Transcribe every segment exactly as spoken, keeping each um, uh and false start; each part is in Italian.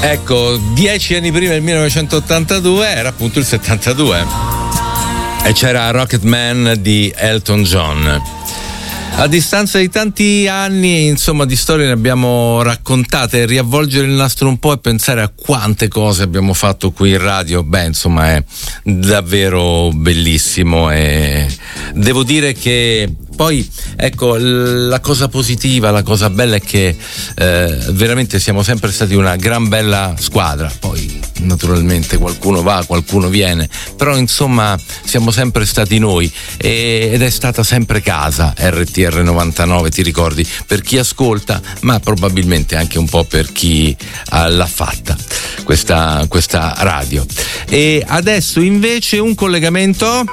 Ecco, dieci anni prima del millenovecentottantadue era appunto il settantadue e c'era Rocket Man di Elton John. A distanza di tanti anni, insomma, di storie ne abbiamo raccontate. Riavvolgere il nastro un po' e pensare a quante cose abbiamo fatto qui in radio, beh, insomma, è davvero bellissimo. E devo dire che poi, ecco, la cosa positiva, la cosa bella è che eh, veramente siamo sempre stati una gran bella squadra. Poi naturalmente qualcuno va, qualcuno viene, però insomma siamo sempre stati noi e, ed è stata sempre casa R T R novantanove, ti ricordi, per chi ascolta, ma probabilmente anche un po' per chi uh, l'ha fatta questa, questa radio. E adesso invece un collegamento,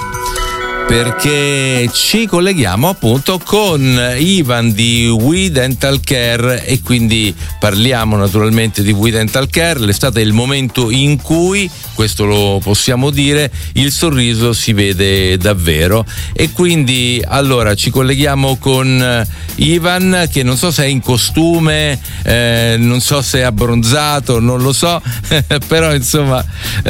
perché ci colleghiamo appunto con Ivan di We Dental Care e quindi parliamo naturalmente di We Dental Care. L'estate è il momento in cui, questo lo possiamo dire, il sorriso si vede davvero, e quindi allora ci colleghiamo con Ivan, che non so se è in costume, eh, non so se è abbronzato, non lo so, però insomma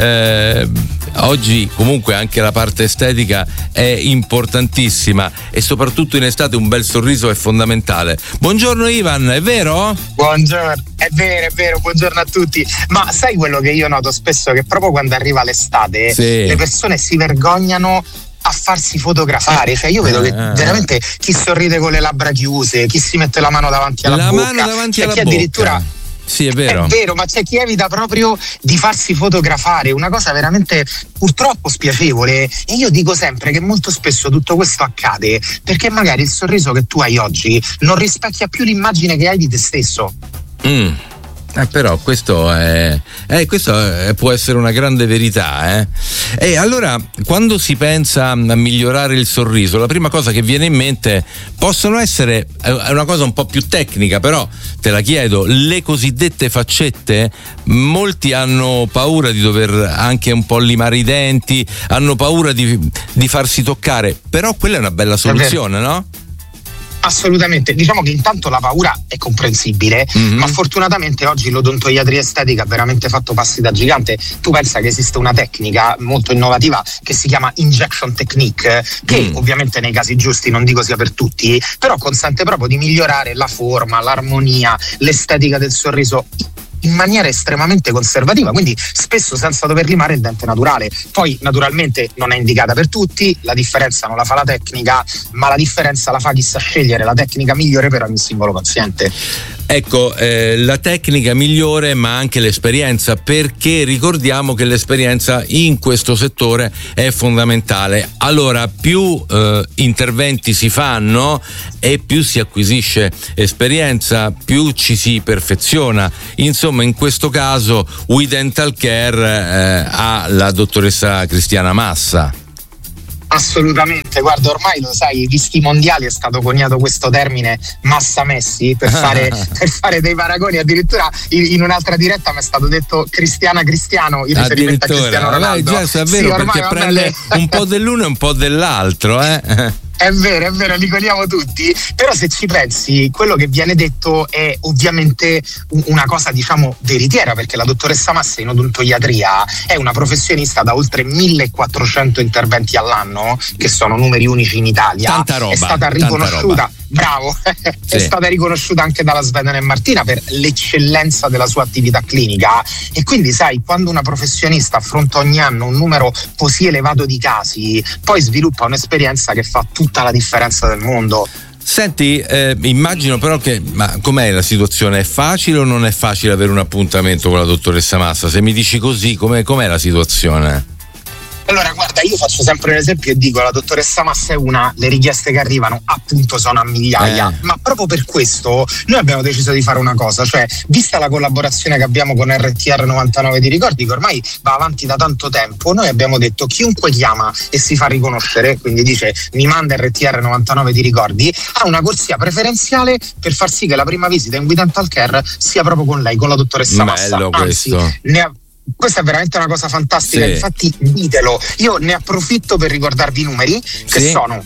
eh, oggi comunque anche la parte estetica è importantissima e soprattutto in estate un bel sorriso è fondamentale. Buongiorno Ivan, è vero? Buongiorno, è vero, è vero, buongiorno a tutti. Ma sai quello che io noto spesso? Che proprio quando arriva l'estate, sì, le persone si vergognano a farsi fotografare. Cioè io vedo che ah. veramente chi sorride con le labbra chiuse, chi si mette la mano davanti alla la bocca, mano davanti c'è alla chi bocca. addirittura Sì, è vero. È vero, ma c'è chi evita proprio di farsi fotografare, una cosa veramente purtroppo spiacevole. E io dico sempre che molto spesso tutto questo accade perché magari il sorriso che tu hai oggi non rispecchia più l'immagine che hai di te stesso. Mm. Eh, però questo è, eh, questo è, può essere una grande verità, eh? E allora, quando si pensa a migliorare il sorriso, la prima cosa che viene in mente possono essere, è una cosa un po' più tecnica, però te la chiedo, le cosiddette faccette. Molti hanno paura di dover anche un po' limare i denti, hanno paura di, di farsi toccare, però quella è una bella soluzione, no? Assolutamente, diciamo che intanto la paura è comprensibile, mm-hmm. ma fortunatamente oggi l'odontoiatria estetica ha veramente fatto passi da gigante. Tu pensa che esiste una tecnica molto innovativa che si chiama injection technique, che mm. ovviamente nei casi giusti, non dico sia per tutti, però consente proprio di migliorare la forma, l'armonia, l'estetica del sorriso in maniera estremamente conservativa, quindi spesso senza dover limare il dente naturale. Poi naturalmente non è indicata per tutti, la differenza non la fa la tecnica, ma la differenza la fa chi sa scegliere la tecnica migliore per ogni singolo paziente. Ecco, eh, la tecnica migliore ma anche l'esperienza, perché ricordiamo che l'esperienza in questo settore è fondamentale. Allora, più eh, interventi si fanno e più si acquisisce esperienza, più ci si perfeziona. Insomma, in questo caso We Dental Care eh, ha la dottoressa Cristiana Massa. Assolutamente, guarda, ormai lo sai, visti i mondiali è stato coniato questo termine Massa Messi per fare, per fare dei paragoni. Addirittura in, in un'altra diretta mi è stato detto Cristiana Cristiano in riferimento a Cristiano Ronaldo. Vabbè, già, è vero, sì, perché prende le... un po' dell'uno e un po' dell'altro, eh? È vero, è vero, li coniamo tutti, però se ci pensi, quello che viene detto è ovviamente una cosa, diciamo, veritiera, perché la dottoressa Massa in odontoiatria è una professionista da oltre millequattrocento interventi all'anno, che sono numeri unici in Italia. Tanta roba, è stata riconosciuta, bravo, sì. È stata riconosciuta anche dalla Sveden e Martina per l'eccellenza della sua attività clinica, e quindi sai, quando una professionista affronta ogni anno un numero così elevato di casi, poi sviluppa un'esperienza che fa tutta la differenza del mondo. Senti, eh, immagino però che, ma com'è la situazione? È facile o non è facile avere un appuntamento con la dottoressa Massa? Se mi dici così, com'è, com'è la situazione? Allora, guarda, io faccio sempre un esempio e dico: la dottoressa Massa è una, le richieste che arrivano appunto sono a migliaia, eh. ma proprio per questo noi abbiamo deciso di fare una cosa, cioè, vista la collaborazione che abbiamo con R T R novantanove, ti ricordi che ormai va avanti da tanto tempo, noi abbiamo detto: chiunque chiama e si fa riconoscere, quindi dice mi manda R T R novantanove, ti ricordi, ha una corsia preferenziale per far sì che la prima visita in We Dental Care sia proprio con lei, con la dottoressa Massa. Bello. Anzi, questo ne ha Questa è veramente una cosa fantastica, sì. Infatti ditelo, io ne approfitto per ricordarvi i numeri, che sì. sono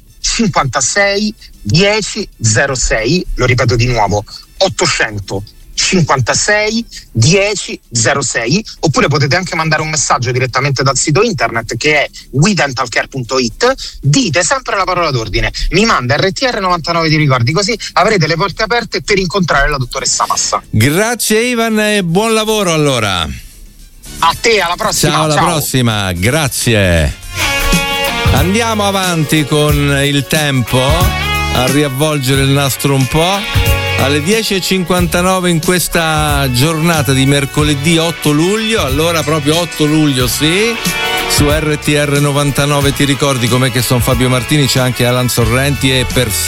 ottocentocinquantasei dieci zero sei, lo ripeto di nuovo, ottocento cinquantasei dieci zero sei, oppure potete anche mandare un messaggio direttamente dal sito internet che è we dental care punto it. Dite sempre la parola d'ordine, mi manda R T R novantanove di ricordi, così avrete le porte aperte per incontrare la dottoressa Massa. Grazie Ivan e buon lavoro allora. A te, alla prossima. Ciao, alla ciao. prossima, grazie. Andiamo avanti con il tempo, a riavvolgere il nastro un po'. Alle dieci e cinquantanove in questa giornata di mercoledì otto luglio, allora proprio otto luglio sì, su R T R novantanove ti ricordi com'è che sono Fabio Martini, c'è anche Alan Sorrenti e per